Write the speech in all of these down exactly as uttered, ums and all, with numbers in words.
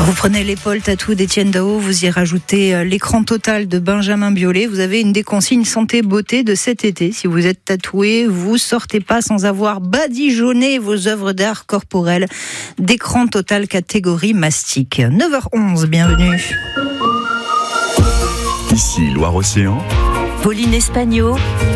Vous prenez l'épaule tatou d'Étienne Dao, vous y rajoutez l'écran total de Benjamin Biolay. Vous avez une des consignes santé beauté de cet été. Si vous êtes tatoué, vous sortez pas sans avoir badigeonné vos œuvres d'art corporel d'écran total catégorie mastic. neuf heures onze, bienvenue. Ici Loire-Océan. Pauline Espagno.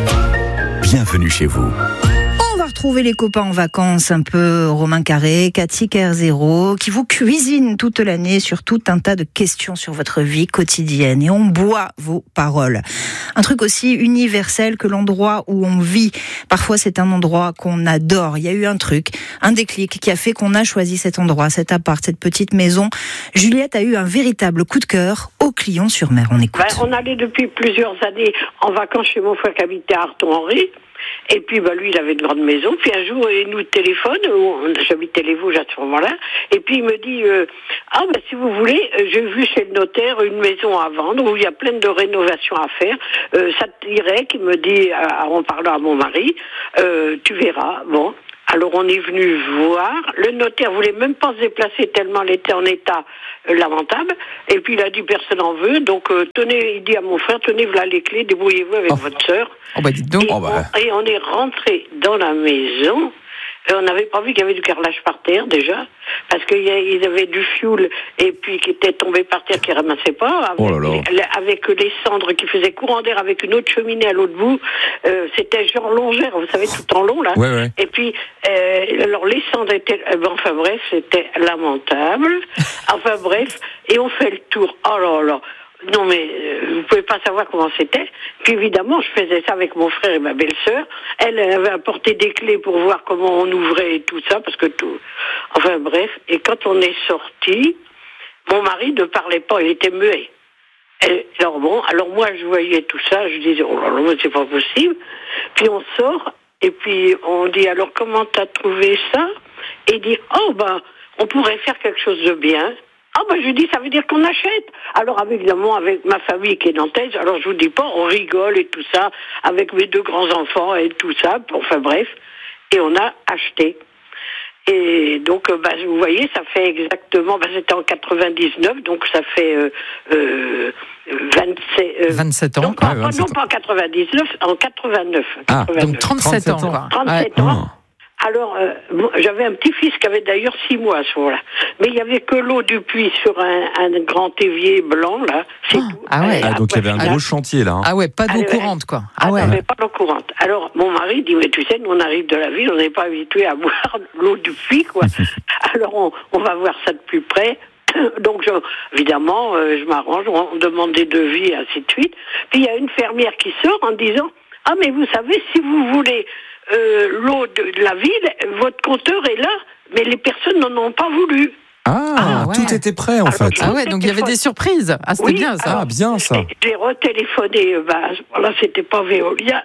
Bienvenue chez vous. On va retrouver les copains en vacances, un peu Romain Carré, Cathy Kerzero, qui vous cuisinent toute l'année sur tout un tas de questions sur votre vie quotidienne. Et on boit vos paroles. Un truc aussi universel que l'endroit où on vit. Parfois, c'est un endroit qu'on adore. Il y a eu un truc, un déclic qui a fait qu'on a choisi cet endroit, cet appart, cette petite maison. Juliette a eu un véritable coup de cœur au Clion-sur-Mer. On écoute. Ben, on allait depuis plusieurs années en vacances chez mon frère qui habitait à Arton-Henri. Et puis, bah, lui, il avait une grande maison. Puis un jour, il nous téléphone. J'habitais les Vosges à ce moment-là. Et puis, il me dit, euh, ah, bah, si vous voulez, j'ai vu chez le notaire une maison à vendre où il y a plein de rénovations à faire. Euh, ça te dirait, qu'il me dit, en parlant à mon mari, euh, tu verras. Bon. Alors, on est venu voir. Le notaire voulait même pas se déplacer tellement elle était en état euh, lamentable. Et puis, il a dit, personne n'en veut. Donc, euh, tenez, il dit à mon frère, tenez, voilà les clés, débrouillez-vous avec oh. votre sœur. Oh, bah, dites donc. Et, oh, bah. on, et on est rentré dans la maison. Et on n'avait pas vu qu'il y avait du carrelage par terre, déjà. Parce qu'il y avait du fioul, et puis qui était tombé par terre, qui ne ramassait pas. Avec, oh là là. Les, avec les cendres qui faisaient courant d'air avec une autre cheminée à l'autre bout. Euh, c'était genre longère, vous savez, tout en long, là. Ouais, ouais. Et puis, euh, alors les cendres étaient... Euh, ben, enfin bref, c'était lamentable. Enfin bref, et on fait le tour. Oh là là. Non mais euh, vous pouvez pas savoir comment c'était. Puis évidemment, je faisais ça avec mon frère et ma belle-sœur. Elle, elle avait apporté des clés pour voir comment on ouvrait et tout ça, parce que tout. Enfin bref. Et quand on est sorti, mon mari ne parlait pas, il était muet. Et, alors bon, alors moi je voyais tout ça, je disais oh là là, c'est pas possible. Puis on sort et puis on dit alors comment t'as trouvé ça? Et il dit oh ben on pourrait faire quelque chose de bien. Ah ben je lui dis ça veut dire qu'on achète. Alors évidemment avec ma famille qui est nantaise, alors je vous dis pas, on rigole et tout ça, avec mes deux grands-enfants et tout ça, enfin bref, et on a acheté. Et donc bah, vous voyez, ça fait exactement, bah, c'était en quatre-vingt-dix-neuf, donc ça fait euh, euh, vingt-sept, euh, vingt-sept ans. Non, pas, Ouais, vingt-sept non pas en quatre-vingt-dix-neuf, en quatre-vingt-neuf. Ah, quatre-vingt-neuf. donc trente-sept ans. Quoi. trente-sept ouais. ans. Alors, euh, bon, j'avais un petit-fils qui avait d'ailleurs six mois à ce moment-là. Mais il n'y avait que l'eau du puits sur un, un grand évier blanc, là. C'est ah, tout. Ah ouais. Ah, donc il y avait un gros chantier là. Hein. Ah ouais, pas d'eau Allez, courante, quoi. Ah, Ah ouais. non, mais pas l'eau courante. Alors, mon mari dit, mais tu sais, nous, on arrive de la ville, on n'est pas habitué à boire l'eau du puits, quoi. Alors, on, on va voir ça de plus près. Donc, je, évidemment, euh, je m'arrange, on, on demande des devis, et ainsi de suite. Puis, il y a une fermière qui sort en disant, ah, mais vous savez, si vous voulez... Euh, l'eau de, de la ville, votre compteur est là, mais les personnes n'en ont pas voulu. Ah, Ah, ouais. tout était prêt en Alors, fait. Ah ouais, donc il y avait des surprises. Ah, c'était Oui, bien ça. alors, Ah, bien ça. J'ai retéléphoné, euh, bah, voilà, c'était pas Veolia,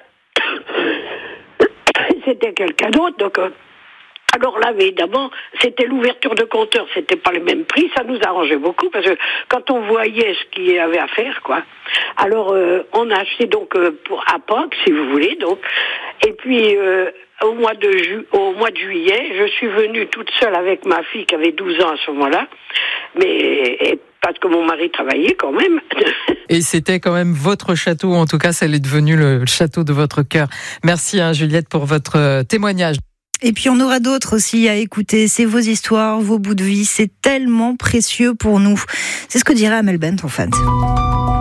c'était quelqu'un d'autre, donc... Euh, alors là, évidemment, c'était l'ouverture de compteur, c'était pas le même prix, ça nous arrangeait beaucoup, parce que quand on voyait ce qu'il y avait à faire, quoi. Alors, euh, on a acheté donc euh, pour, à Pâques, si vous voulez, donc, et puis... Euh, Au mois, de ju- au mois de juillet, je suis venue toute seule avec ma fille qui avait douze ans à ce moment-là, mais et parce que mon mari travaillait quand même. Et c'était quand même votre château, en tout cas, ça est devenu le château de votre cœur. Merci hein, Juliette pour votre témoignage. Et puis on aura d'autres aussi à écouter. C'est vos histoires, vos bouts de vie. C'est tellement précieux pour nous. C'est ce que dirait Amel Bent en fait.